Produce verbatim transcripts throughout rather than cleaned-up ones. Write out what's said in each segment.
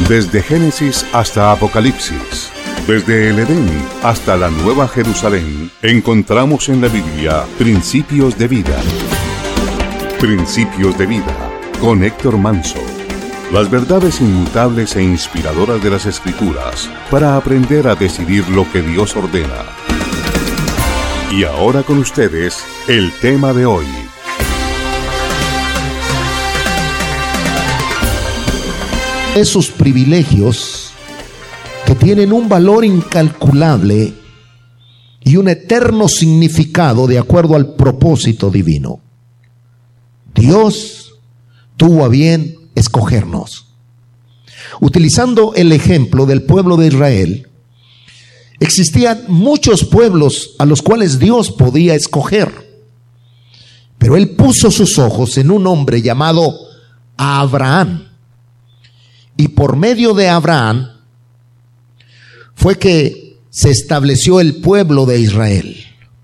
Desde Génesis hasta Apocalipsis, desde el Edén hasta la Nueva Jerusalén, encontramos en la Biblia principios de vida. Principios de vida, con Héctor Manso. Las verdades inmutables e inspiradoras de las Escrituras para aprender a decidir lo que Dios ordena. Y ahora con ustedes, el tema de hoy. Esos privilegios que tienen un valor incalculable y un eterno significado de acuerdo al propósito divino. Dios tuvo a bien escogernos. Utilizando el ejemplo del pueblo de Israel, existían muchos pueblos a los cuales Dios podía escoger, pero Él puso sus ojos en un hombre llamado Abraham. Y por medio de Abraham fue que se estableció el pueblo de Israel.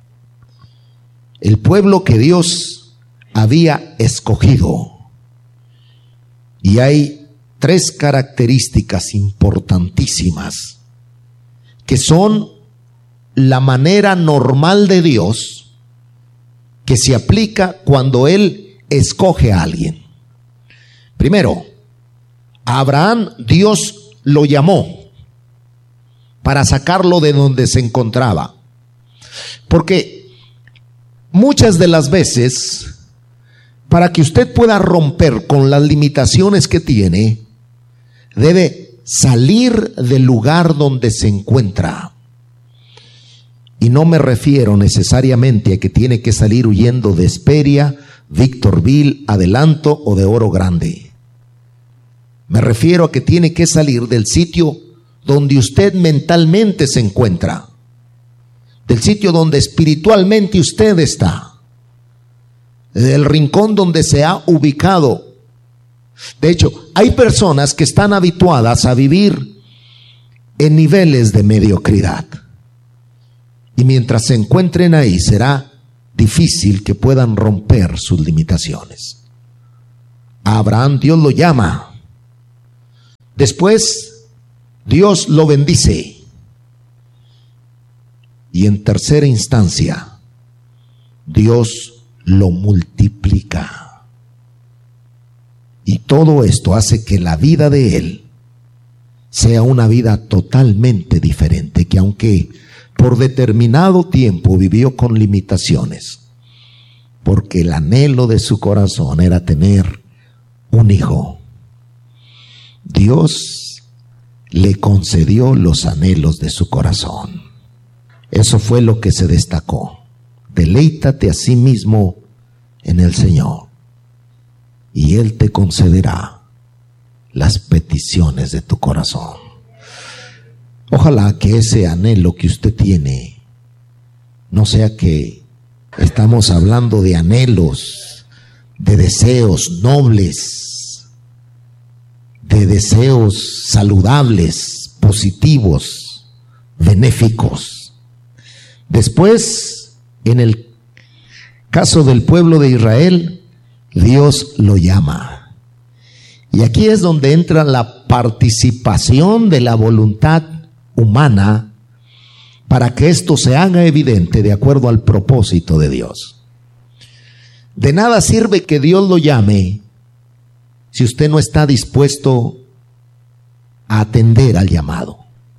El pueblo que Dios había escogido. Y hay tres características importantísimas que son la manera normal de Dios que se aplica cuando Él escoge a alguien. Primero, a Abraham Dios lo llamó para sacarlo de donde se encontraba. Porque muchas de las veces, para que usted pueda romper con las limitaciones que tiene, debe salir del lugar donde se encuentra. Y no me refiero necesariamente a que tiene que salir huyendo de Hesperia, Victorville, Adelanto o de Oro Grande. Me refiero a que tiene que salir del sitio donde usted mentalmente se encuentra, del sitio donde espiritualmente usted está, del rincón donde se ha ubicado. De hecho, hay personas que están habituadas a vivir en niveles de mediocridad, y mientras se encuentren ahí será difícil que puedan romper sus limitaciones. A Abraham Dios lo llama. Después, Dios lo bendice. Y en tercera instancia, Dios lo multiplica. Y todo esto hace que la vida de él sea una vida totalmente diferente, que aunque por determinado tiempo vivió con limitaciones, porque el anhelo de su corazón era tener un hijo, Dios le concedió los anhelos de su corazón. Eso fue lo que se destacó. Deleítate a sí mismo en el Señor, y Él te concederá las peticiones de tu corazón. Ojalá que ese anhelo que usted tiene no sea que estamos hablando de anhelos, de deseos nobles, de deseos saludables, positivos, benéficos. Después, en el caso del pueblo de Israel, Dios lo llama. Y aquí es donde entra la participación de la voluntad humana para que esto se haga evidente de acuerdo al propósito de Dios. De nada sirve que Dios lo llame si usted no está dispuesto a atender al llamado.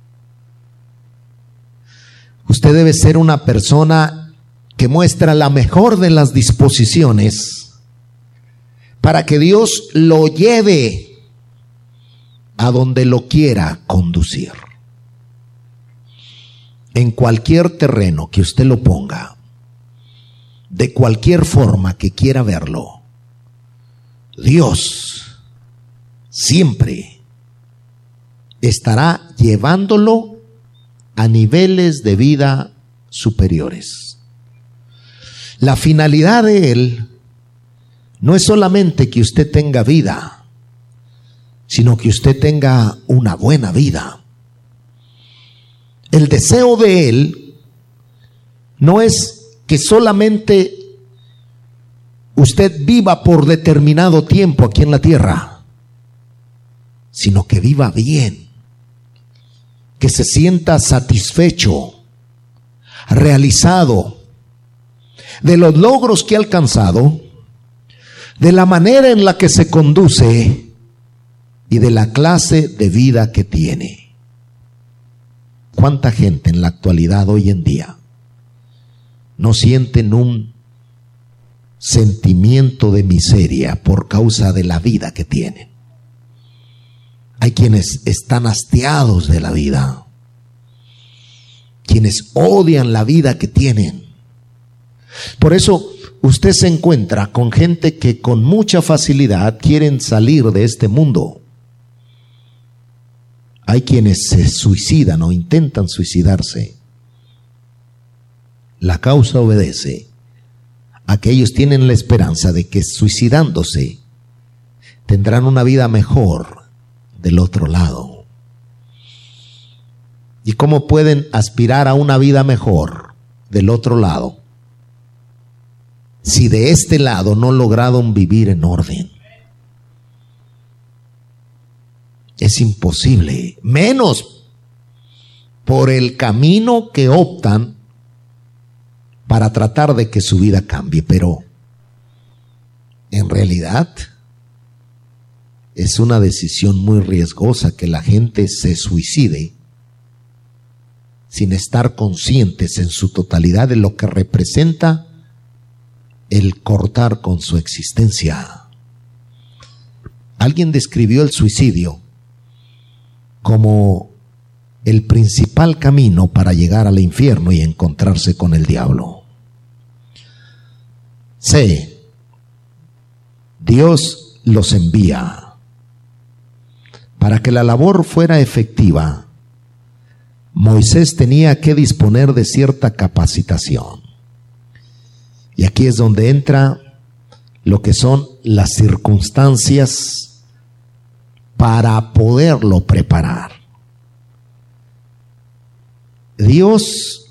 Usted debe ser una persona que muestra la mejor de las disposiciones para que Dios lo lleve a donde lo quiera conducir. En cualquier terreno que usted lo ponga, de cualquier forma que quiera verlo, Dios siempre estará llevándolo a niveles de vida superiores. La finalidad de Él no es solamente que usted tenga vida, sino que usted tenga una buena vida. El deseo de Él no es que solamente usted viva por determinado tiempo aquí en la tierra, sino que viva bien, que se sienta satisfecho, realizado de los logros que ha alcanzado, de la manera en la que se conduce y de la clase de vida que tiene. ¿Cuánta gente en la actualidad hoy en día no sienten un sentimiento de miseria por causa de la vida que tienen? Hay quienes están hastiados de la vida, quienes odian la vida que tienen. Por eso usted se encuentra con gente que con mucha facilidad quieren salir de este mundo. Hay quienes se suicidan o intentan suicidarse. La causa obedece a que ellos tienen la esperanza de que suicidándose tendrán una vida mejor del otro lado. ¿Y cómo pueden aspirar a una vida mejor del otro lado si de este lado no lograron vivir en orden? Es imposible, menos por el camino que optan para tratar de que su vida cambie. Pero en realidad es una decisión muy riesgosa que la gente se suicide sin estar conscientes en su totalidad de lo que representa el cortar con su existencia. Alguien describió el suicidio como el principal camino para llegar al infierno y encontrarse con el diablo. C. Dios los envía. Para que la labor fuera efectiva, Moisés tenía que disponer de cierta capacitación. Y aquí es donde entra lo que son las circunstancias para poderlo preparar. Dios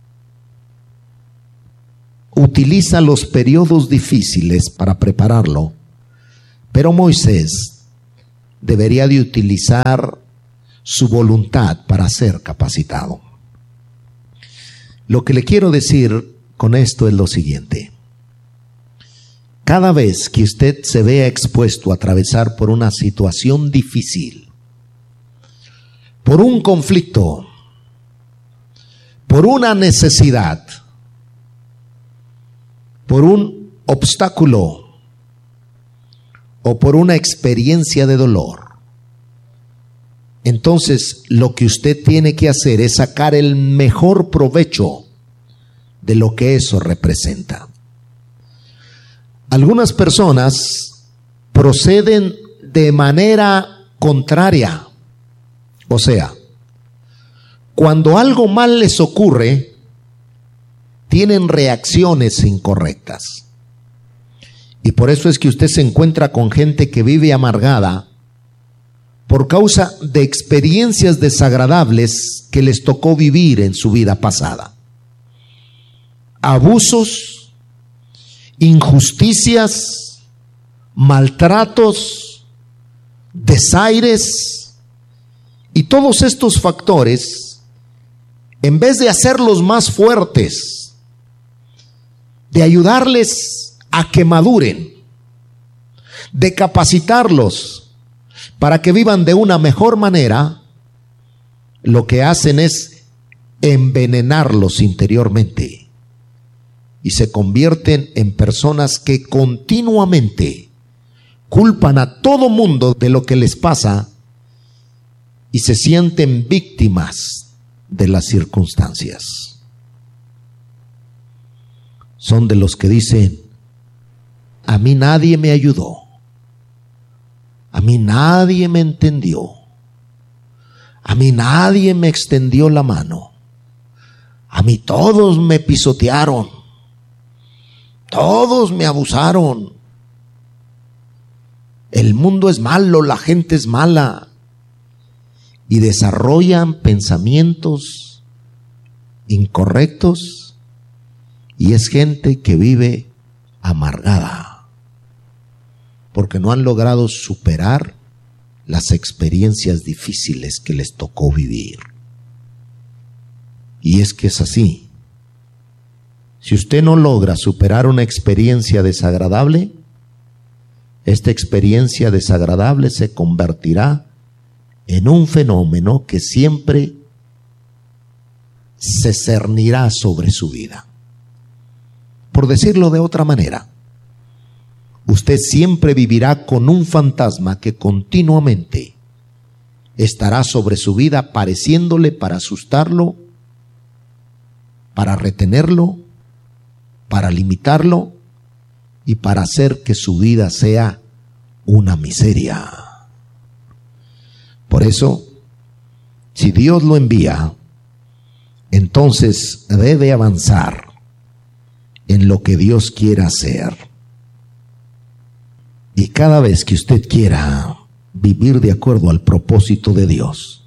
utiliza los periodos difíciles para prepararlo, pero Moisés debería de utilizar su voluntad para ser capacitado. Lo que le quiero decir con esto es lo siguiente: cada vez que usted se vea expuesto a atravesar por una situación difícil, por un conflicto, por una necesidad, por un obstáculo o por una experiencia de dolor, entonces lo que usted tiene que hacer es sacar el mejor provecho de lo que eso representa. Algunas personas proceden de manera contraria. O sea, cuando algo mal les ocurre, tienen reacciones incorrectas. Y por eso es que usted se encuentra con gente que vive amargada por causa de experiencias desagradables que les tocó vivir en su vida pasada. Abusos, injusticias, maltratos, desaires, y todos estos factores, en vez de hacerlos más fuertes, de ayudarles a que maduren, de capacitarlos para que vivan de una mejor manera, lo que hacen es envenenarlos interiormente. Y se convierten en personas que continuamente culpan a todo mundo de lo que les pasa y se sienten víctimas de las circunstancias. Son de los que dicen: a mí nadie me ayudó, a mí nadie me entendió, a mí nadie me extendió la mano, a mí todos me pisotearon, todos me abusaron. El mundo es malo, la gente es mala. Y desarrollan pensamientos incorrectos y es gente que vive amargada porque no han logrado superar las experiencias difíciles que les tocó vivir. Y es que es así. Si usted no logra superar una experiencia desagradable, esta experiencia desagradable se convertirá en un fenómeno que siempre se cernirá sobre su vida. Por decirlo de otra manera, usted siempre vivirá con un fantasma que continuamente estará sobre su vida, pareciéndole para asustarlo, para retenerlo, para limitarlo y para hacer que su vida sea una miseria. Por eso, si Dios lo envía, entonces debe avanzar en lo que Dios quiera hacer. Y cada vez que usted quiera vivir de acuerdo al propósito de Dios,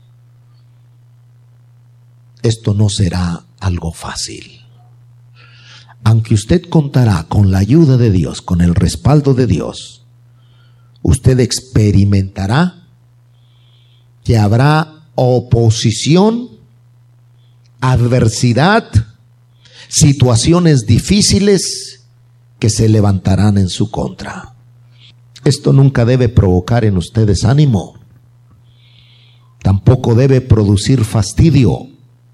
esto no será algo fácil. Aunque usted contará con la ayuda de Dios, con el respaldo de Dios, usted experimentará que habrá oposición, adversidad, situaciones difíciles que se levantarán en su contra. Esto nunca debe provocar en usted desánimo, tampoco debe producir fastidio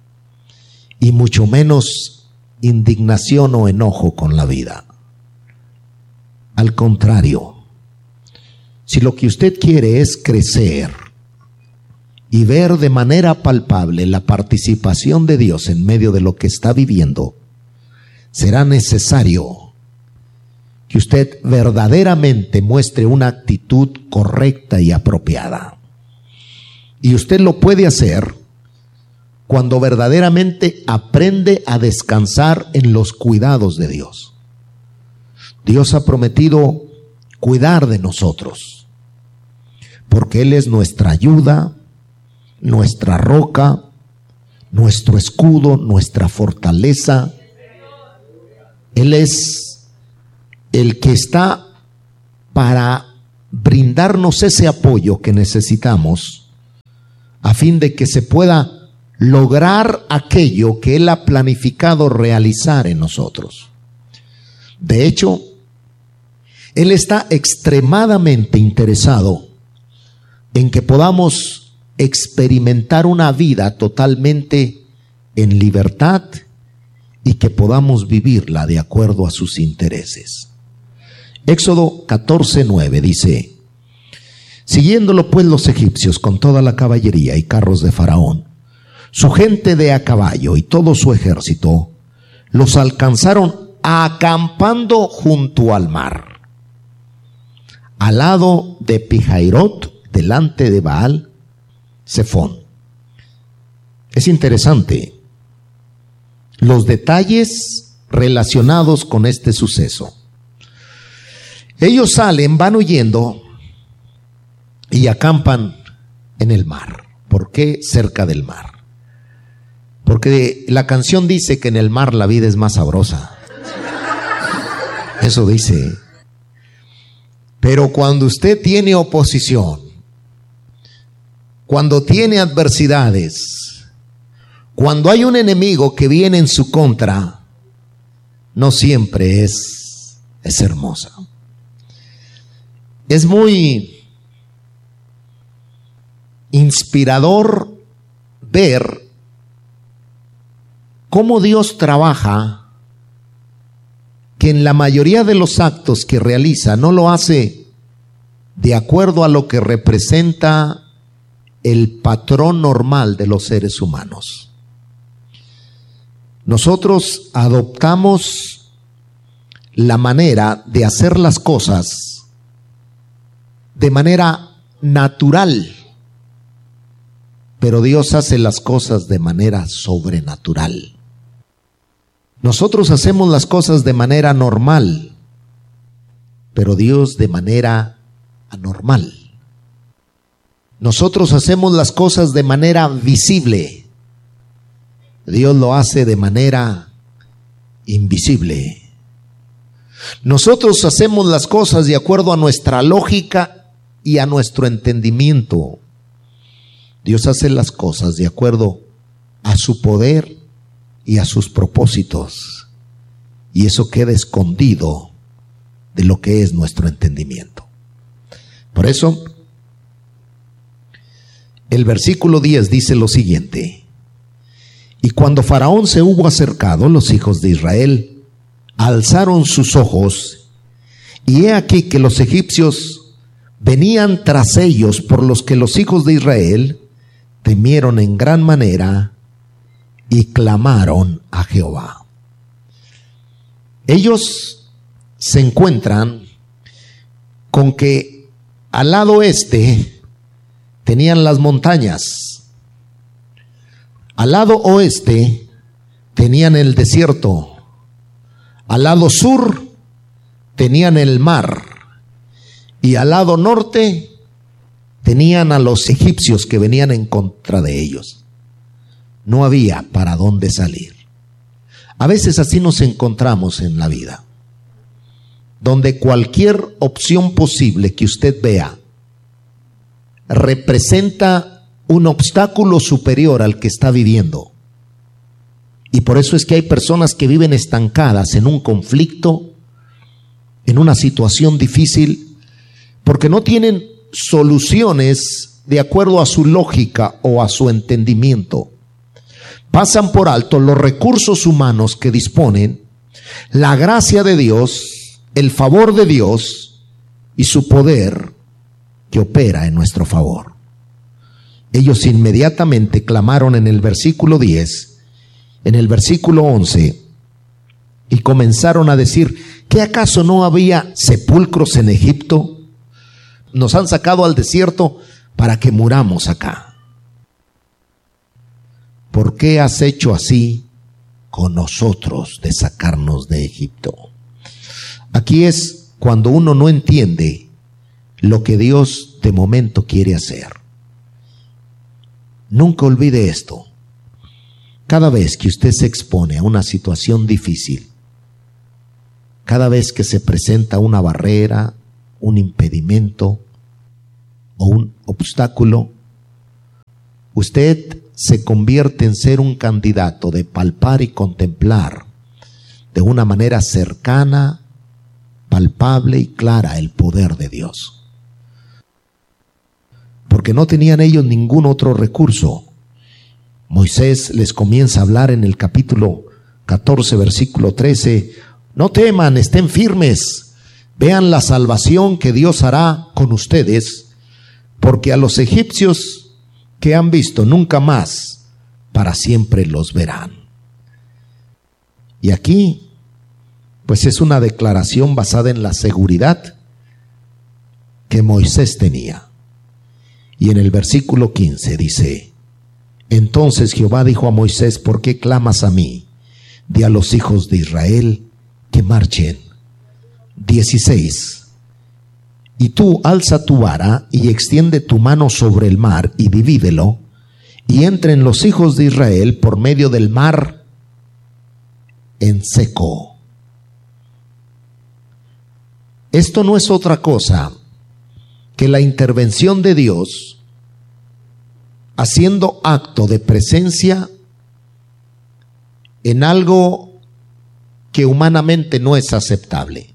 y mucho menos indignación o enojo con la vida. Al contrario, si lo que usted quiere es crecer y ver de manera palpable la participación de Dios en medio de lo que está viviendo, será necesario que usted verdaderamente muestre una actitud correcta y apropiada. Y usted lo puede hacer cuando verdaderamente aprende a descansar en los cuidados de Dios. Dios ha prometido cuidar de nosotros, porque Él es nuestra ayuda, nuestra roca, nuestro escudo, nuestra fortaleza. Él es el que está para brindarnos ese apoyo que necesitamos a fin de que se pueda lograr aquello que Él ha planificado realizar en nosotros. De hecho, Él está extremadamente interesado en que podamos experimentar una vida totalmente en libertad y que podamos vivirla de acuerdo a sus intereses. Éxodo catorce nueve dice: siguiéndolo pues los egipcios con toda la caballería y carros de Faraón, su gente de a caballo y todo su ejército, los alcanzaron acampando junto al mar, al lado de Pihairot, delante de Baal Zephón. Es interesante los detalles relacionados con este suceso. Ellos salen, van huyendo y acampan en el mar. ¿Por qué cerca del mar? Porque la canción dice que en el mar la vida es más sabrosa. Eso dice. Pero cuando usted tiene oposición, cuando tiene adversidades, cuando hay un enemigo que viene en su contra, no siempre es, es hermosa. Es muy inspirador ver cómo Dios trabaja, que en la mayoría de los actos que realiza no lo hace de acuerdo a lo que representa el patrón normal de los seres humanos. Nosotros adoptamos la manera de hacer las cosas de manera natural, pero Dios hace las cosas de manera sobrenatural. Nosotros hacemos las cosas de manera normal, pero Dios de manera anormal. Nosotros hacemos las cosas de manera visible, Dios lo hace de manera invisible. Nosotros hacemos las cosas de acuerdo a nuestra lógica y a nuestro entendimiento. Dios hace las cosas de acuerdo a su poder y a sus propósitos. Y eso queda escondido de lo que es nuestro entendimiento. Por eso, el versículo diez dice lo siguiente: y cuando Faraón se hubo acercado, los hijos de Israel alzaron sus ojos, y he aquí que los egipcios venían tras ellos, por los que los hijos de Israel temieron en gran manera y clamaron a Jehová. Ellos se encuentran con que al lado este tenían las montañas, al lado oeste tenían el desierto, al lado sur tenían el mar, y al lado norte tenían a los egipcios que venían en contra de ellos. No había para dónde salir. A veces así nos encontramos en la vida, donde cualquier opción posible que usted vea representa un obstáculo superior al que está viviendo. Y por eso es que hay personas que viven estancadas en un conflicto, en una situación difícil, porque no tienen soluciones de acuerdo a su lógica o a su entendimiento. Pasan por alto los recursos humanos que disponen, la gracia de Dios, el favor de Dios y su poder que opera en nuestro favor. Ellos inmediatamente clamaron en el versículo diez, en el versículo once, y comenzaron a decir: ¿qué acaso no había sepulcros en Egipto? Nos han sacado al desierto para que muramos acá. ¿Por qué has hecho así con nosotros de sacarnos de Egipto? Aquí es cuando uno no entiende lo que Dios de momento quiere hacer. Nunca olvide esto. Cada vez que usted se expone a una situación difícil, cada vez que se presenta una barrera, un impedimento o un obstáculo, usted se convierte en ser un candidato de palpar y contemplar de una manera cercana, palpable y clara el poder de Dios. Porque no tenían ellos ningún otro recurso. Moisés les comienza a hablar en el capítulo catorce, versículo trece: no teman, estén firmes, vean la salvación que Dios hará con ustedes, porque a los egipcios que han visto nunca más, para siempre los verán. Y aquí, pues es una declaración basada en la seguridad que Moisés tenía. Y en el versículo quince dice: entonces Jehová dijo a Moisés: ¿por qué clamas a mí? Di a los hijos de Israel que marchen. dieciséis. Y tú alza tu vara y extiende tu mano sobre el mar y divídelo, y entren los hijos de Israel por medio del mar en seco. Esto no es otra cosa que la intervención de Dios haciendo acto de presencia en algo que humanamente no es aceptable.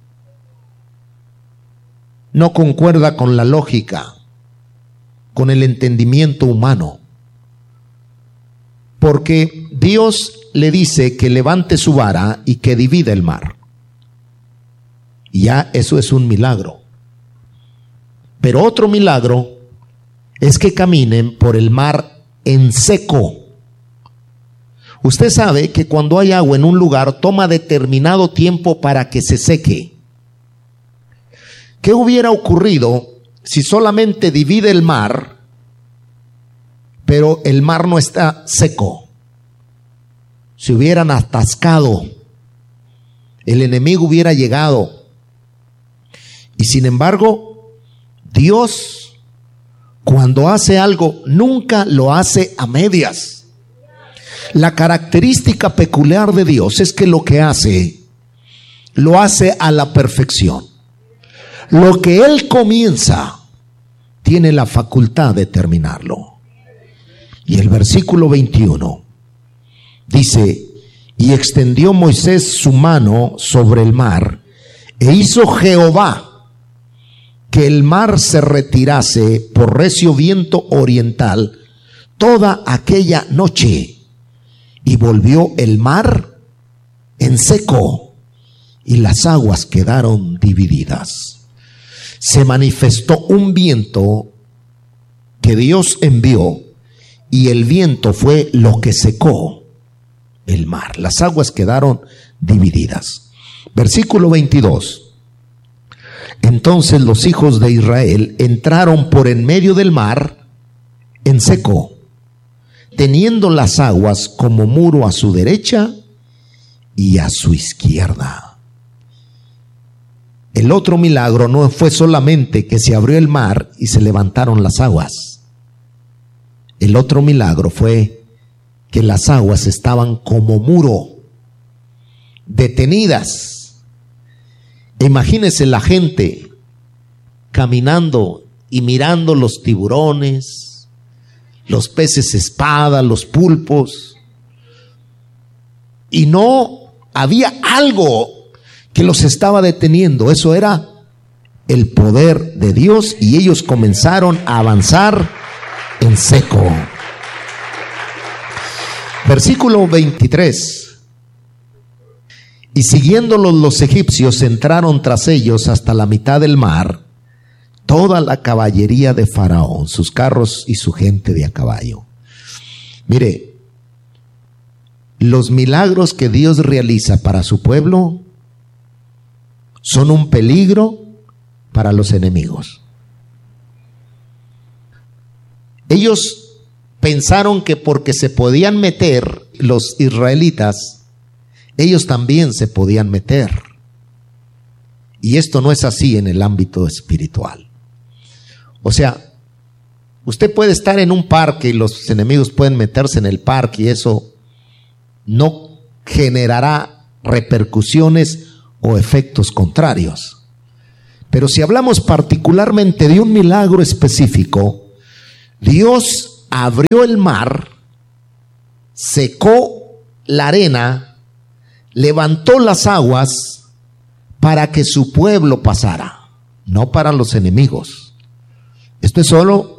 No concuerda con la lógica, con el entendimiento humano. Porque Dios le dice que levante su vara y que divida el mar. Y ya eso es un milagro. Pero otro milagro es que caminen por el mar en seco. Usted sabe que cuando hay agua en un lugar toma determinado tiempo para que se seque. ¿Qué hubiera ocurrido si solamente divide el mar, pero el mar no está seco? Se hubieran atascado, el enemigo hubiera llegado. Y sin embargo, Dios, cuando hace algo, nunca lo hace a medias. La característica peculiar de Dios es que lo que hace, lo hace a la perfección. Lo que Él comienza, tiene la facultad de terminarlo. Y el versículo veintiuno dice: y extendió Moisés su mano sobre el mar, e hizo Jehová que el mar se retirase por recio viento oriental toda aquella noche, y volvió el mar en seco, y las aguas quedaron divididas. Se manifestó un viento que Dios envió, y el viento fue lo que secó el mar. Las aguas quedaron divididas. Versículo veintidós. Entonces los hijos de Israel entraron por en medio del mar en seco, teniendo las aguas como muro a su derecha y a su izquierda. El otro milagro no fue solamente que se abrió el mar y se levantaron las aguas. El otro milagro fue que las aguas estaban como muro, detenidas. Imagínese la gente caminando y mirando los tiburones, los peces espada, los pulpos, y no había algo que los estaba deteniendo. Eso era el poder de Dios, y ellos comenzaron a avanzar en seco. Versículo veintitrés. Y siguiéndolos los egipcios entraron tras ellos hasta la mitad del mar, toda la caballería de Faraón, sus carros y su gente de a caballo. Mire, los milagros que Dios realiza para su pueblo son un peligro para los enemigos. Ellos pensaron que porque se podían meter los israelitas, ellos también se podían meter. Y esto no es así en el ámbito espiritual. O sea, usted puede estar en un parque y los enemigos pueden meterse en el parque, y eso no generará repercusiones o efectos contrarios. Pero si hablamos particularmente de un milagro específico, Dios abrió el mar, secó la arena, levantó las aguas para que su pueblo pasara, no para los enemigos. Esto es solo